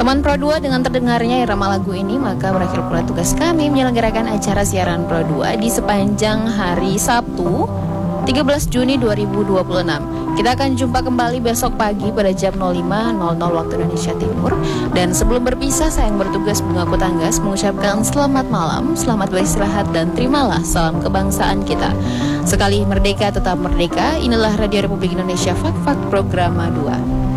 Teman Pro 2, dengan terdengarnya irama lagu ini, maka berakhir pula tugas kami menyelenggarakan acara siaran Pro 2 di sepanjang hari Sabtu 13 Juni 2026. Kita akan jumpa kembali besok pagi pada jam 05.00 waktu Indonesia Timur. Dan sebelum berpisah, saya yang bertugas mengaku tanggas mengucapkan selamat malam, selamat beristirahat, dan terimalah salam kebangsaan kita. Sekali merdeka tetap merdeka. Inilah Radio Republik Indonesia, Fak Programa 2.